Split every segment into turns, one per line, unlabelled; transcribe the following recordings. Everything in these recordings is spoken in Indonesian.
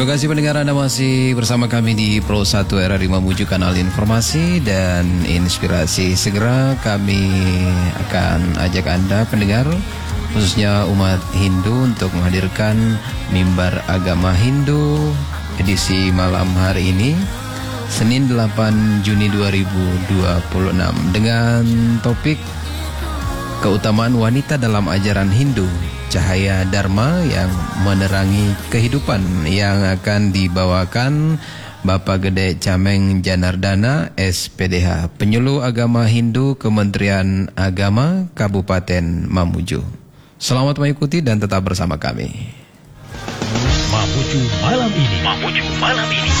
Terima kasih pendengar, Anda masih bersama kami di Pro 1 RRI Mamuju, kanal informasi dan inspirasi. Segera kami akan ajak Anda pendengar, khususnya umat Hindu, untuk menghadirkan Mimbar Agama Hindu edisi malam hari ini, Senin 8 Juni 2026, dengan topik keutamaan wanita dalam ajaran Hindu, cahaya Dharma yang menerangi kehidupan, yang akan dibawakan Bapak Gede Cameng Janardana, SPDH, Penyuluh Agama Hindu, Kementerian Agama Kabupaten Mamuju. Selamat mengikuti dan tetap bersama kami.
Mamuju malam ini. Mamuju malam ini.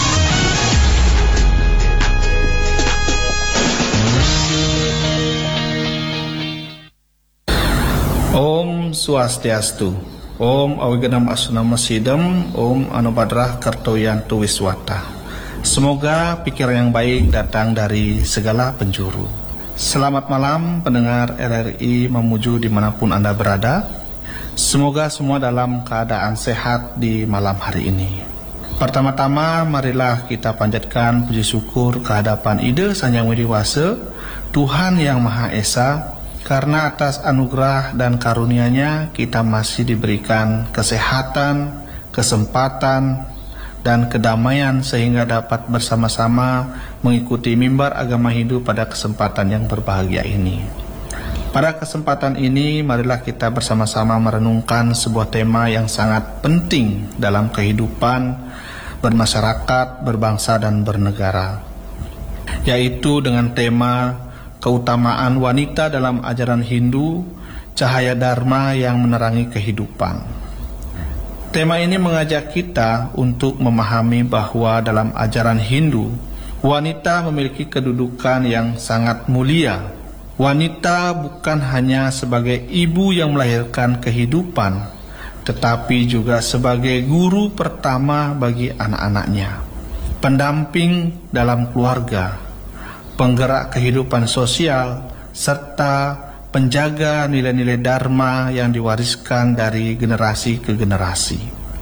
Om Swastiastu, Om Awiganam Asunama Sidam, Om Anubadrah Kartoyantu Wiswata. Semoga pikiran yang baik datang dari segala penjuru. Selamat malam pendengar RRI Mamuju dimanapun Anda berada. Semoga semua dalam keadaan sehat di malam hari ini. Pertama-tama marilah kita panjatkan puji syukur kehadapan Ida Sang Yang Widiwasa, Tuhan Yang Maha Esa, karena atas anugerah dan karunia-Nya kita masih diberikan kesehatan, kesempatan, dan kedamaian sehingga dapat bersama-sama mengikuti Mimbar Agama Hindu pada kesempatan yang berbahagia ini. Pada kesempatan ini marilah kita bersama-sama merenungkan sebuah tema yang sangat penting dalam kehidupan bermasyarakat, berbangsa, dan bernegara, yaitu dengan tema keutamaan wanita dalam ajaran Hindu, cahaya Dharma yang menerangi kehidupan. Tema ini mengajak kita untuk memahami bahwa dalam ajaran Hindu, wanita memiliki kedudukan yang sangat mulia. Wanita bukan hanya sebagai ibu yang melahirkan kehidupan, tetapi juga sebagai guru pertama bagi anak-anaknya, pendamping dalam keluarga, penggerak kehidupan sosial, serta penjaga nilai-nilai Dharma yang diwariskan dari generasi ke generasi.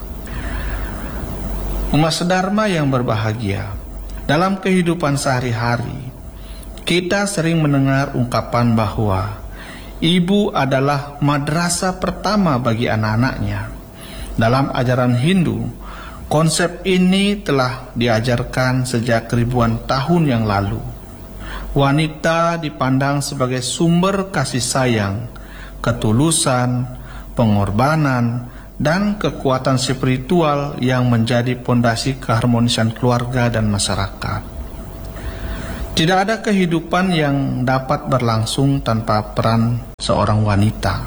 Umat sedharma yang berbahagia, dalam kehidupan sehari-hari, kita sering mendengar ungkapan bahwa ibu adalah madrasah pertama bagi anak-anaknya. Dalam ajaran Hindu, konsep ini telah diajarkan sejak ribuan tahun yang lalu. Wanita dipandang sebagai sumber kasih sayang, ketulusan, pengorbanan, dan kekuatan spiritual yang menjadi pondasi keharmonisan keluarga dan masyarakat. Tidak ada kehidupan yang dapat berlangsung tanpa peran seorang wanita.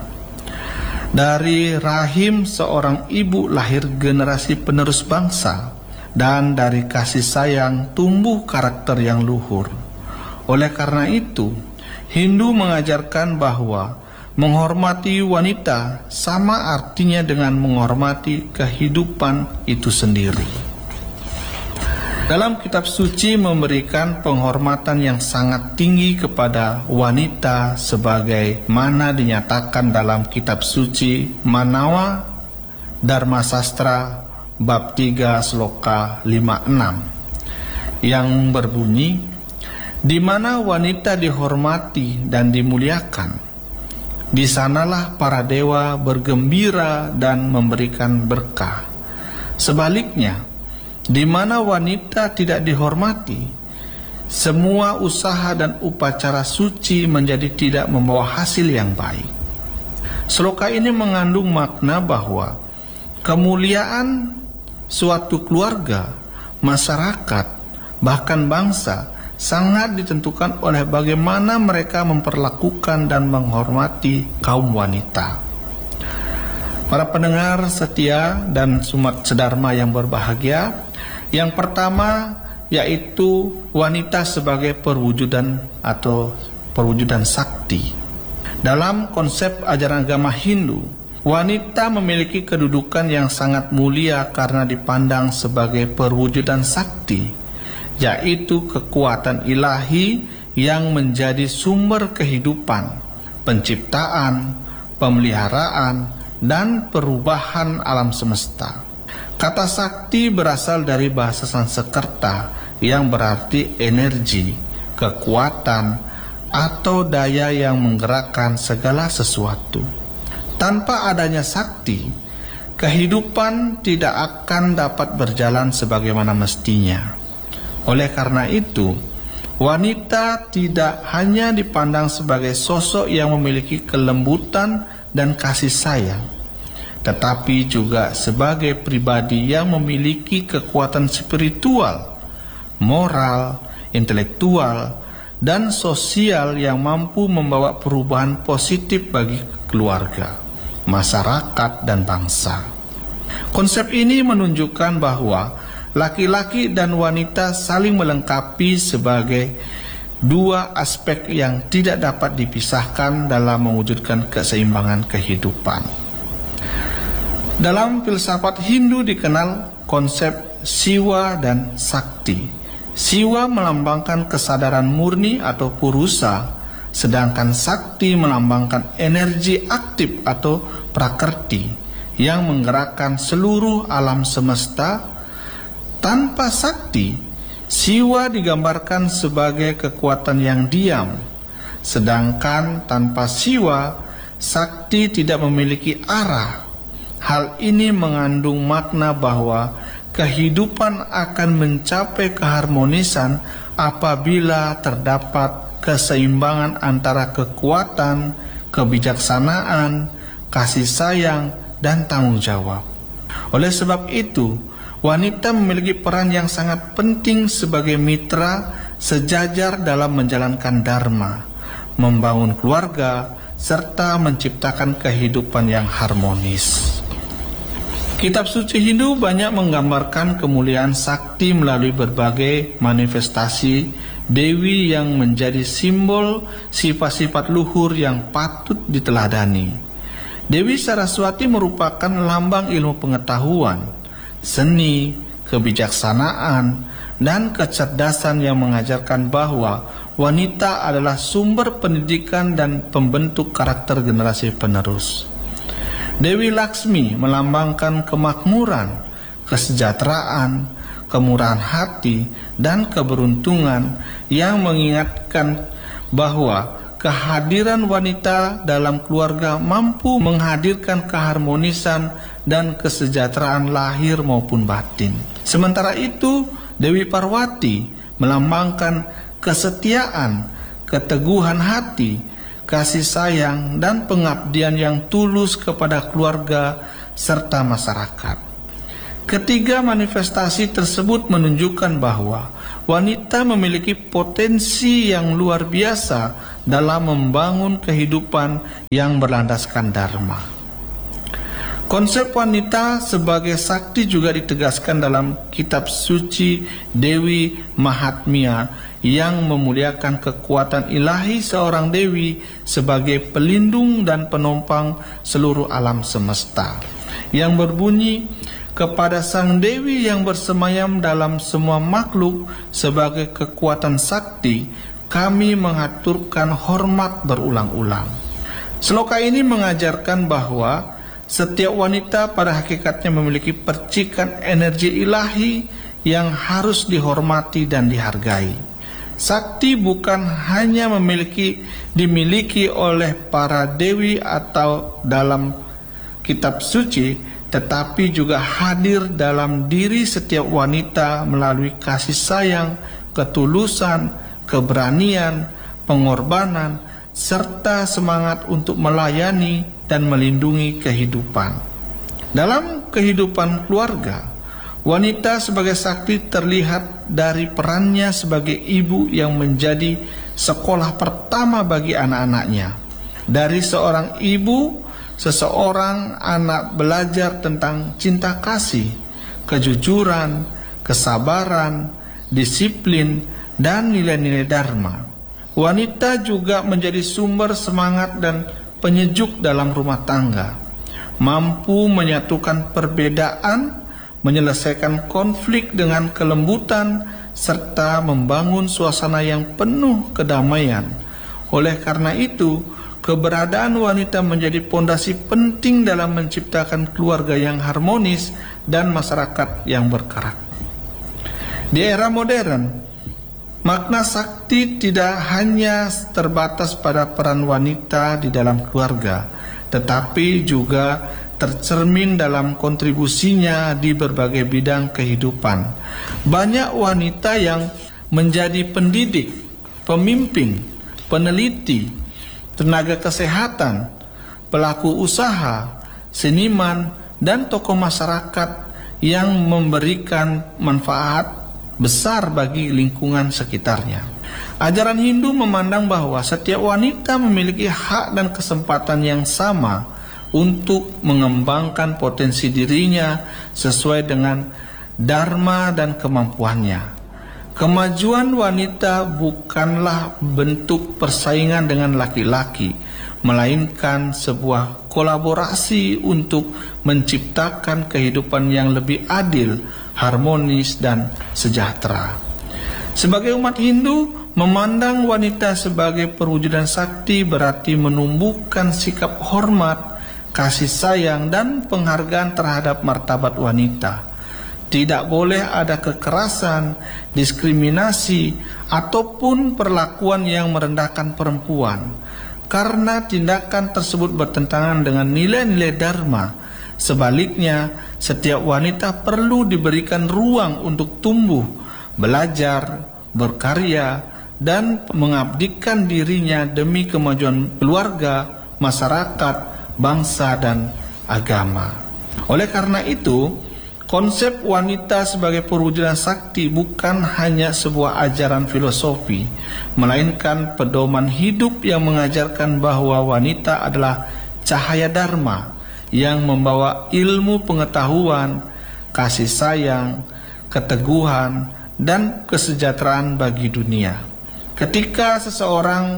Dari rahim seorang ibu lahir generasi penerus bangsa, dan dari kasih sayang tumbuh karakter yang luhur. Oleh karena itu, Hindu mengajarkan bahwa menghormati wanita sama artinya dengan menghormati kehidupan itu sendiri. Dalam kitab suci memberikan penghormatan yang sangat tinggi kepada wanita sebagaimana mana dinyatakan dalam kitab suci Manawa Dharma Sastra bab 3 sloka 56 yang berbunyi, di mana wanita dihormati dan dimuliakan, di sanalah para dewa bergembira dan memberikan berkah. Sebaliknya, di mana wanita tidak dihormati, semua usaha dan upacara suci menjadi tidak membawa hasil yang baik. Sloka ini mengandung makna bahwa kemuliaan suatu keluarga, masyarakat, bahkan bangsa sangat ditentukan oleh bagaimana mereka memperlakukan dan menghormati kaum wanita. Para pendengar setia dan umat sedharma yang berbahagia, yang pertama yaitu wanita sebagai perwujudan atau perwujudan sakti. Dalam konsep ajaran agama Hindu, wanita memiliki kedudukan yang sangat mulia karena dipandang sebagai perwujudan sakti, yaitu kekuatan ilahi yang menjadi sumber kehidupan, penciptaan, pemeliharaan, dan perubahan alam semesta. Kata sakti berasal dari bahasa Sanskerta yang berarti energi, kekuatan, atau daya yang menggerakkan segala sesuatu. Tanpa adanya sakti, kehidupan tidak akan dapat berjalan sebagaimana mestinya. Oleh karena itu, wanita tidak hanya dipandang sebagai sosok yang memiliki kelembutan dan kasih sayang, tetapi juga sebagai pribadi yang memiliki kekuatan spiritual, moral, intelektual, dan sosial yang mampu membawa perubahan positif bagi keluarga, masyarakat, dan bangsa. Konsep ini menunjukkan bahwa laki-laki dan wanita saling melengkapi sebagai dua aspek yang tidak dapat dipisahkan dalam mewujudkan keseimbangan kehidupan. Dalam filsafat Hindu dikenal konsep Siwa dan Sakti. Siwa melambangkan kesadaran murni atau purusa, sedangkan Sakti melambangkan energi aktif atau prakrti yang menggerakkan seluruh alam semesta. Tanpa Sakti, Siwa digambarkan sebagai kekuatan yang diam, sedangkan tanpa Siwa, Sakti tidak memiliki arah. Hal ini mengandung makna bahwa kehidupan akan mencapai keharmonisan apabila terdapat keseimbangan antara kekuatan, kebijaksanaan, kasih sayang, dan tanggung jawab. Oleh sebab itu, wanita memiliki peran yang sangat penting sebagai mitra sejajar dalam menjalankan dharma, membangun keluarga, serta menciptakan kehidupan yang harmonis. Kitab suci Hindu banyak menggambarkan kemuliaan sakti melalui berbagai manifestasi dewi yang menjadi simbol sifat-sifat luhur yang patut diteladani. Dewi Saraswati merupakan lambang ilmu pengetahuan, seni, kebijaksanaan, dan kecerdasan yang mengajarkan bahwa wanita adalah sumber pendidikan dan pembentuk karakter generasi penerus. Dewi Laksmi melambangkan kemakmuran, kesejahteraan, kemurahan hati, dan keberuntungan yang mengingatkan bahwa kehadiran wanita dalam keluarga mampu menghadirkan keharmonisan dan kesejahteraan lahir maupun batin. Sementara itu, Dewi Parwati melambangkan kesetiaan, keteguhan hati, kasih sayang, dan pengabdian yang tulus kepada keluarga serta masyarakat. Ketiga manifestasi tersebut menunjukkan bahwa wanita memiliki potensi yang luar biasa dalam membangun kehidupan yang berlandaskan dharma. Konsep wanita sebagai sakti juga ditegaskan dalam kitab suci Dewi Mahatmya yang memuliakan kekuatan ilahi seorang dewi sebagai pelindung dan penopang seluruh alam semesta, yang berbunyi, kepada sang dewi yang bersemayam dalam semua makhluk sebagai kekuatan sakti, kami mengaturkan hormat berulang-ulang. Sloka ini mengajarkan bahwa setiap wanita pada hakikatnya memiliki percikan energi ilahi yang harus dihormati dan dihargai. Sakti bukan hanya dimiliki oleh para dewi atau dalam kitab suci, tetapi juga hadir dalam diri setiap wanita melalui kasih sayang, ketulusan, keberanian, pengorbanan, serta semangat untuk melayani dan melindungi kehidupan. Dalam kehidupan keluarga, wanita sebagai sakti terlihat dari perannya sebagai ibu yang menjadi sekolah pertama bagi anak-anaknya. Dari seorang ibu, seseorang anak belajar tentang cinta kasih, kejujuran, kesabaran, disiplin, dan nilai-nilai dharma. Wanita juga menjadi sumber semangat dan penyejuk dalam rumah tangga, mampu menyatukan perbedaan, menyelesaikan konflik dengan kelembutan, serta membangun suasana yang penuh kedamaian. Oleh karena itu, keberadaan wanita menjadi pondasi penting dalam menciptakan keluarga yang harmonis dan masyarakat yang berkarakter. Di era modern, makna sakti tidak hanya terbatas pada peran wanita di dalam keluarga, tetapi juga tercermin dalam kontribusinya di berbagai bidang kehidupan. Banyak wanita yang menjadi pendidik, pemimpin, peneliti, tenaga kesehatan, pelaku usaha, seniman, dan tokoh masyarakat yang memberikan manfaat besar bagi lingkungan sekitarnya. Ajaran Hindu memandang bahwa setiap wanita memiliki hak dan kesempatan yang sama untuk mengembangkan potensi dirinya sesuai dengan dharma dan kemampuannya. Kemajuan wanita bukanlah bentuk persaingan dengan laki-laki, melainkan sebuah kolaborasi untuk menciptakan kehidupan yang lebih adil, harmonis, dan sejahtera. Sebagai umat Hindu, memandang wanita sebagai perwujudan sakti berarti menumbuhkan sikap hormat, kasih sayang, dan penghargaan terhadap martabat wanita. Tidak boleh ada kekerasan, diskriminasi, ataupun perlakuan yang merendahkan perempuan, karena tindakan tersebut bertentangan dengan nilai-nilai dharma. Sebaliknya, setiap wanita perlu diberikan ruang untuk tumbuh, belajar, berkarya, dan mengabdikan dirinya demi kemajuan keluarga, masyarakat, bangsa, dan agama. Oleh karena itu, konsep wanita sebagai perwujudan sakti bukan hanya sebuah ajaran filosofi, melainkan pedoman hidup yang mengajarkan bahwa wanita adalah cahaya dharma yang membawa ilmu pengetahuan, kasih sayang, keteguhan, dan kesejahteraan bagi dunia. Ketika seseorang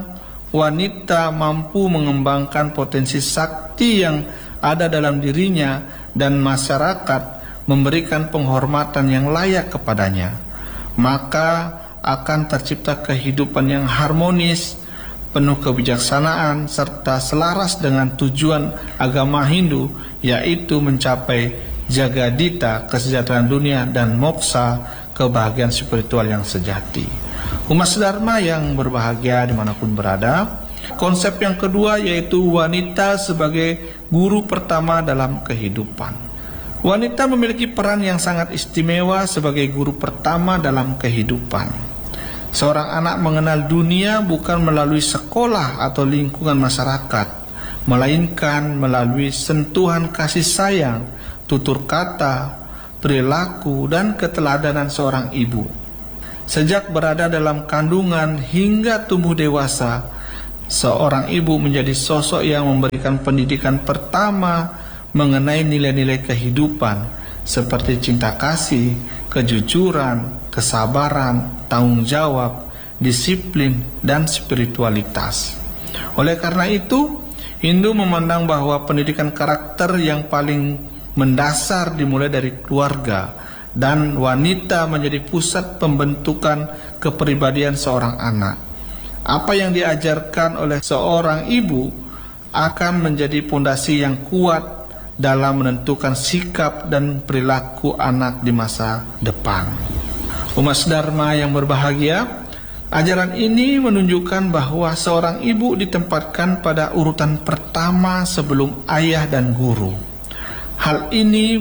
wanita mampu mengembangkan potensi sakti yang ada dalam dirinya dan masyarakat memberikan penghormatan yang layak kepadanya, maka akan tercipta kehidupan yang harmonis, penuh kebijaksanaan, serta selaras dengan tujuan agama Hindu, yaitu mencapai jagadita, kesejahteraan dunia, dan moksa, kebahagiaan spiritual yang sejati. Umat Dharma yang berbahagia dimanapun berada, konsep yang kedua yaitu wanita sebagai guru pertama dalam kehidupan. Wanita memiliki peran yang sangat istimewa sebagai guru pertama dalam kehidupan. Seorang anak mengenal dunia bukan melalui sekolah atau lingkungan masyarakat, melainkan melalui sentuhan kasih sayang, tutur kata, perilaku, dan keteladanan seorang ibu. Sejak berada dalam kandungan hingga tumbuh dewasa, seorang ibu menjadi sosok yang memberikan pendidikan pertama mengenai nilai-nilai kehidupan seperti cinta kasih, kejujuran, kesabaran, tanggung jawab, disiplin, dan spiritualitas. Oleh karena itu, Hindu memandang bahwa pendidikan karakter yang paling mendasar dimulai dari keluarga, dan wanita menjadi pusat pembentukan kepribadian seorang anak. Apa yang diajarkan oleh seorang ibu akan menjadi pondasi yang kuat dalam menentukan sikap dan perilaku anak di masa depan. Umat Dharma yang berbahagia, ajaran ini menunjukkan bahwa seorang ibu ditempatkan pada urutan pertama sebelum ayah dan guru. Hal ini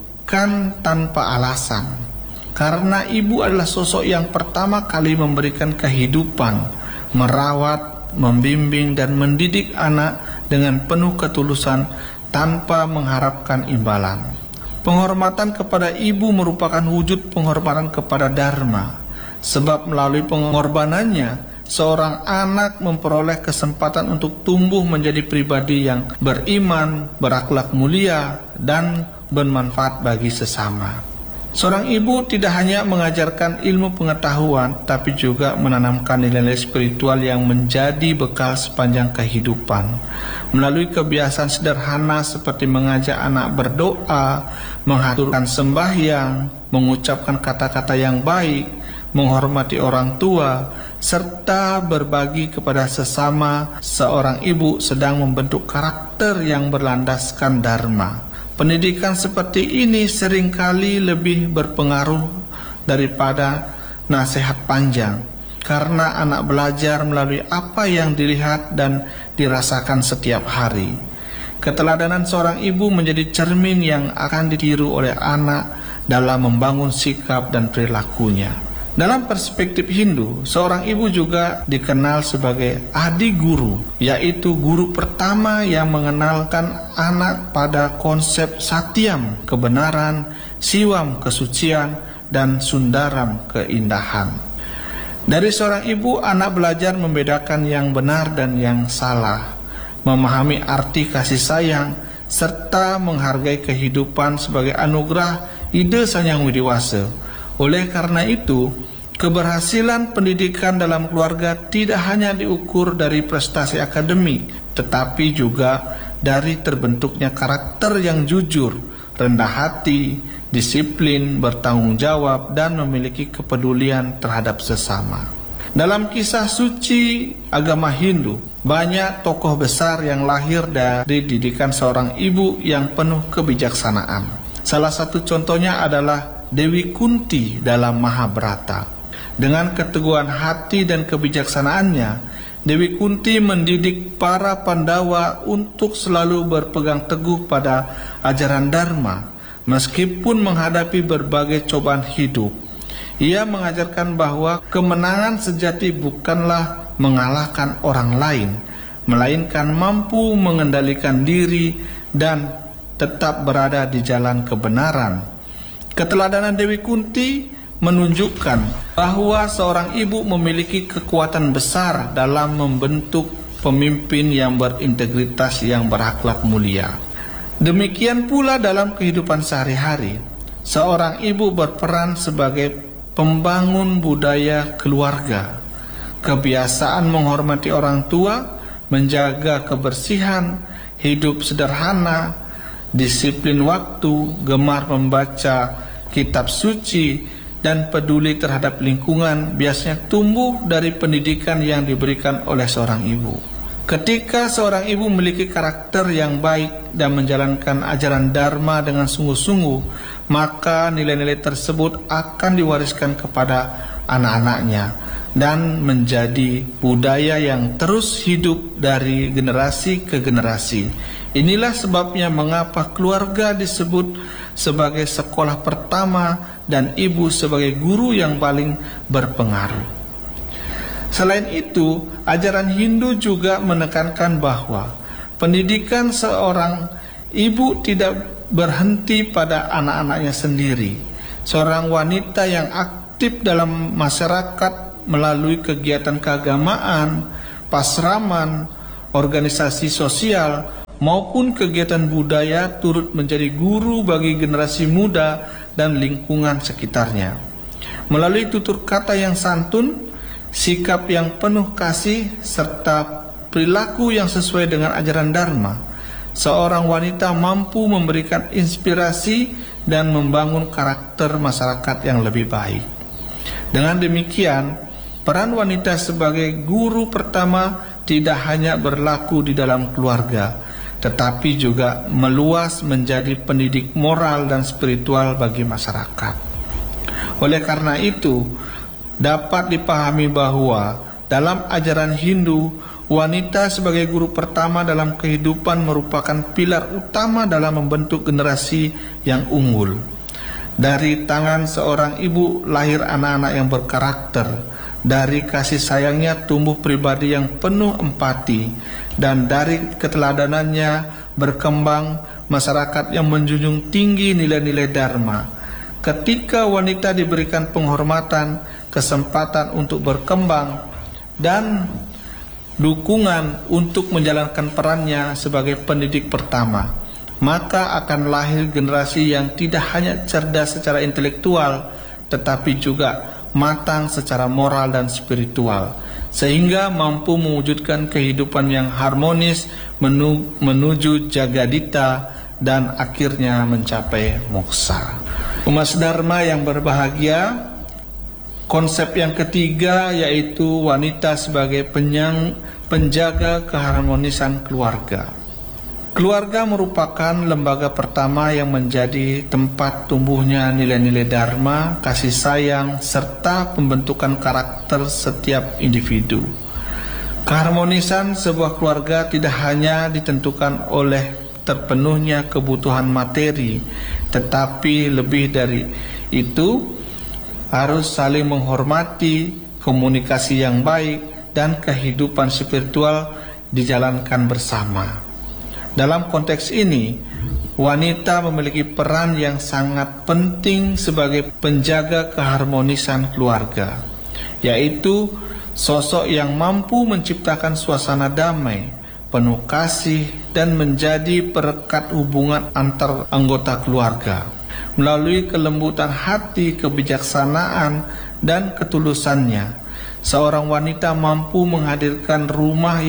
bukan tanpa alasan, karena ibu adalah sosok yang pertama kali memberikan kehidupan, merawat, membimbing, dan mendidik anak dengan penuh ketulusan tanpa mengharapkan imbalan. Penghormatan kepada ibu merupakan wujud penghormatan kepada dharma, sebab melalui pengorbanannya seorang anak memperoleh kesempatan untuk tumbuh menjadi pribadi yang beriman, berakhlak mulia, dan bermanfaat bagi sesama. Seorang ibu tidak hanya mengajarkan ilmu pengetahuan, tapi juga menanamkan nilai-nilai spiritual yang menjadi bekal sepanjang kehidupan. Melalui kebiasaan sederhana seperti mengajak anak berdoa, menghaturkan sembahyang, mengucapkan kata-kata yang baik, menghormati orang tua, serta berbagi kepada sesama. Seorang ibu sedang membentuk karakter yang berlandaskan dharma. Pendidikan seperti ini seringkali lebih berpengaruh daripada nasihat panjang, karena anak belajar melalui apa yang dilihat dan dirasakan setiap hari. Keteladanan seorang ibu menjadi cermin yang akan ditiru oleh anak dalam membangun sikap dan perilakunya. Dalam perspektif Hindu, seorang ibu juga dikenal sebagai adi guru, yaitu guru pertama yang mengenalkan anak pada konsep satyam, kebenaran, siwam, kesucian, dan sundaram, keindahan. Dari seorang ibu, anak belajar membedakan yang benar dan yang salah, memahami arti kasih sayang, serta menghargai kehidupan sebagai anugerah ide Sang Hyang Widiwasa. Oleh karena itu, keberhasilan pendidikan dalam keluarga tidak hanya diukur dari prestasi akademik, tetapi juga dari terbentuknya karakter yang jujur, rendah hati, disiplin, bertanggung jawab, dan memiliki kepedulian terhadap sesama. Dalam kisah suci agama Hindu, banyak tokoh besar yang lahir dari didikan seorang ibu yang penuh kebijaksanaan. Salah satu contohnya adalah Dewi Kunti dalam Mahabharata. Dengan keteguhan hati dan kebijaksanaannya, Dewi Kunti mendidik para Pandawa untuk selalu berpegang teguh pada ajaran Dharma, meskipun menghadapi berbagai cobaan hidup. Ia mengajarkan bahwa kemenangan sejati bukanlah mengalahkan orang lain, melainkan mampu mengendalikan diri dan tetap berada di jalan kebenaran. Keteladanan Dewi Kunti menunjukkan bahwa seorang ibu memiliki kekuatan besar dalam membentuk pemimpin yang berintegritas, yang berakhlak mulia. Demikian pula dalam kehidupan sehari-hari, seorang ibu berperan sebagai pembangun budaya keluarga. Kebiasaan menghormati orang tua, menjaga kebersihan, hidup sederhana, disiplin waktu, gemar membaca kitab suci, dan peduli terhadap lingkungan biasanya tumbuh dari pendidikan yang diberikan oleh seorang ibu. Ketika seorang ibu memiliki karakter yang baik dan menjalankan ajaran Dharma dengan sungguh-sungguh, maka nilai-nilai tersebut akan diwariskan kepada anak-anaknya dan menjadi budaya yang terus hidup dari generasi ke generasi. Inilah sebabnya mengapa keluarga disebut sebagai sekolah pertama dan ibu sebagai guru yang paling berpengaruh. Selain itu, ajaran Hindu juga menekankan bahwa pendidikan seorang ibu tidak berhenti pada anak-anaknya sendiri. Seorang wanita yang aktif dalam masyarakat melalui kegiatan keagamaan, pasraman, organisasi sosial, maupun kegiatan budaya turut menjadi guru bagi generasi muda dan lingkungan sekitarnya. Melalui tutur kata yang santun, sikap yang penuh kasih, serta perilaku yang sesuai dengan ajaran Dharma, seorang wanita mampu memberikan inspirasi dan membangun karakter masyarakat yang lebih baik. Dengan demikian, peran wanita sebagai guru pertama tidak hanya berlaku di dalam keluarga, tetapi juga meluas menjadi pendidik moral dan spiritual bagi masyarakat. Oleh karena itu, dapat dipahami bahwa dalam ajaran Hindu, wanita sebagai guru pertama dalam kehidupan merupakan pilar utama dalam membentuk generasi yang unggul. Dari tangan seorang ibu lahir anak-anak yang berkarakter. Dari kasih sayangnya tumbuh pribadi yang penuh empati, dan dari keteladanannya berkembang masyarakat yang menjunjung tinggi nilai-nilai Dharma. Ketika wanita diberikan penghormatan, kesempatan untuk berkembang, dan dukungan untuk menjalankan perannya sebagai pendidik pertama, maka akan lahir generasi yang tidak hanya cerdas secara intelektual, tetapi juga matang secara moral dan spiritual, sehingga mampu mewujudkan kehidupan yang harmonis menuju Jagadita dan akhirnya mencapai moksa. Umat Dharma yang berbahagia, Konsep yang ketiga yaitu wanita sebagai penjaga keharmonisan keluarga. Keluarga merupakan lembaga pertama yang menjadi tempat tumbuhnya nilai-nilai dharma, kasih sayang, serta pembentukan karakter setiap individu. Keharmonisan sebuah keluarga tidak hanya ditentukan oleh terpenuhnya kebutuhan materi, tetapi lebih dari itu harus saling menghormati, komunikasi yang baik, dan kehidupan spiritual dijalankan bersama. Dalam konteks ini, wanita memiliki peran yang sangat penting sebagai penjaga keharmonisan keluarga, yaitu sosok yang mampu menciptakan suasana damai, penuh kasih, dan menjadi perekat hubungan antar anggota keluarga. Melalui kelembutan hati, kebijaksanaan, dan ketulusannya, seorang wanita mampu menghadirkan rumah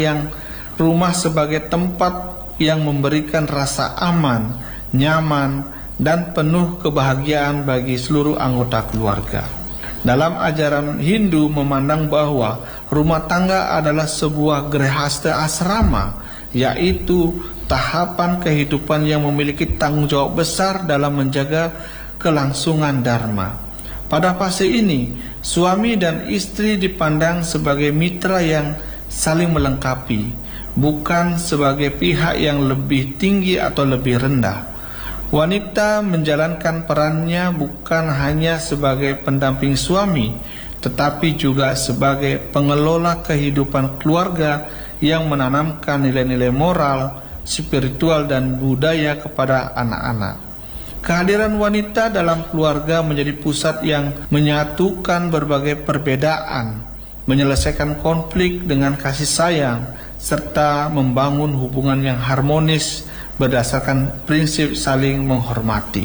sebagai tempat yang memberikan rasa aman, nyaman, dan penuh kebahagiaan bagi seluruh anggota keluarga. Dalam ajaran Hindu memandang bahwa rumah tangga adalah sebuah grihastha asrama, yaitu tahapan kehidupan yang memiliki tanggung jawab besar dalam menjaga kelangsungan dharma. Pada fase ini, suami dan istri dipandang sebagai mitra yang saling melengkapi, bukan sebagai pihak yang lebih tinggi atau lebih rendah. Wanita menjalankan perannya bukan hanya sebagai pendamping suami, tetapi juga sebagai pengelola kehidupan keluarga yang menanamkan nilai-nilai moral, spiritual, dan budaya kepada anak-anak. Kehadiran wanita dalam keluarga menjadi pusat yang menyatukan berbagai perbedaan, menyelesaikan konflik dengan kasih sayang, serta membangun hubungan yang harmonis berdasarkan prinsip saling menghormati.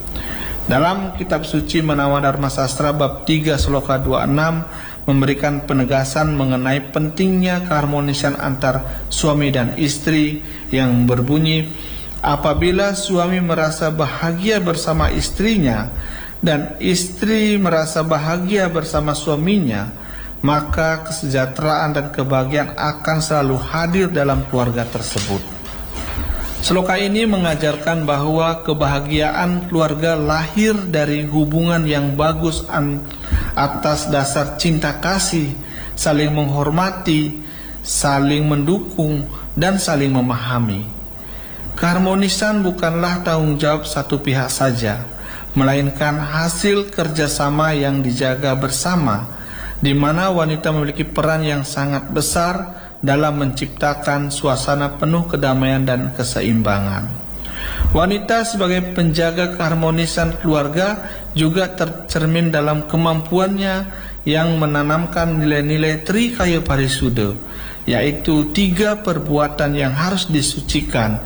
Dalam kitab suci Manawa Dharma Sastra bab 3 sloka 26 memberikan penegasan mengenai pentingnya keharmonisan antar suami dan istri yang berbunyi, apabila suami merasa bahagia bersama istrinya dan istri merasa bahagia bersama suaminya, maka kesejahteraan dan kebahagiaan akan selalu hadir dalam keluarga tersebut. Sloka ini mengajarkan bahwa kebahagiaan keluarga lahir dari hubungan yang bagus atas dasar cinta kasih, saling menghormati, saling mendukung, dan saling memahami. Keharmonisan bukanlah tanggung jawab satu pihak saja, melainkan hasil kerjasama yang dijaga bersama, di mana wanita memiliki peran yang sangat besar dalam menciptakan suasana penuh kedamaian dan keseimbangan. Wanita sebagai penjaga keharmonisan keluarga juga tercermin dalam kemampuannya yang menanamkan nilai-nilai Trikaya Parisuddha, yaitu 3 perbuatan yang harus disucikan,